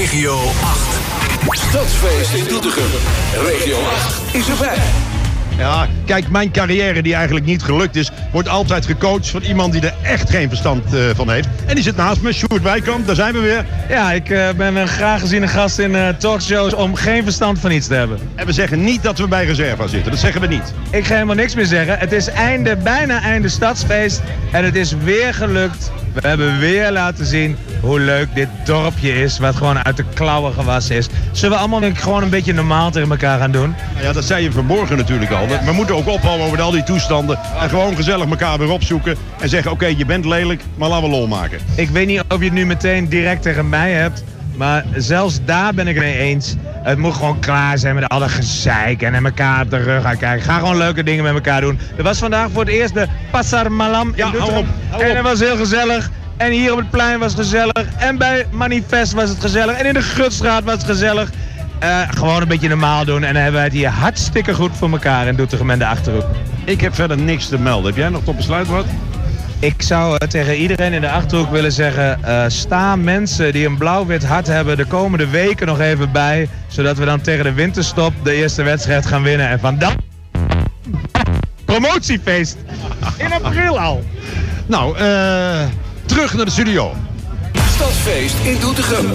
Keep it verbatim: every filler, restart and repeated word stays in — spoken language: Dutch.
Regio acht. Stadsfeest in Doetinchem. Regio acht is erbij. Ja, kijk, mijn carrière die eigenlijk niet gelukt is, wordt altijd gecoacht van iemand die er echt geen verstand uh, van heeft. En die zit naast me, Sjoerd Wijkamp, daar zijn we weer. Ja, ik uh, ben een graag geziene gast in uh, talkshows om geen verstand van iets te hebben. En we zeggen niet dat we bij Reserva zitten, dat zeggen we niet. Ik ga helemaal niks meer zeggen. Het is einde, bijna einde stadsfeest en het is weer gelukt. We hebben weer laten zien hoe leuk dit dorpje is, wat gewoon uit de klauwen gewassen is. Zullen we allemaal gewoon een beetje normaal tegen elkaar gaan doen? Ja, dat zei je vanmorgen natuurlijk al. We moeten ook ophouden over al die toestanden en gewoon gezellig elkaar weer opzoeken en zeggen, oké, okay, je bent lelijk, maar laten we lol maken. Ik weet niet of je het nu meteen direct tegen mij hebt, maar zelfs daar ben ik het mee eens. Het moet gewoon klaar zijn met alle gezeik en elkaar op de rug gaan kijken. Ga gewoon leuke dingen met elkaar doen. Er was vandaag voor het eerst de Pasar Malam in ja, Doetinchem. hou op, hou op. En het was heel gezellig. En hier op het plein was het gezellig. En bij Manifest was het gezellig. En in de Gutstraat was het gezellig. Uh, gewoon een beetje normaal doen. En dan hebben wij het hier hartstikke goed voor elkaar in Doetinchem en de Achterhoek. Ik heb verder niks te melden. Heb jij nog tot besluit wat? Ik zou uh, tegen iedereen in de Achterhoek willen zeggen, uh, sta mensen die een blauw-wit hart hebben de komende weken nog even bij. Zodat we dan tegen de winterstop de eerste wedstrijd gaan winnen. En van dan promotiefeest in april al. Nou, eh... Uh... terug naar de studio. Stadsfeest in Doetinchem.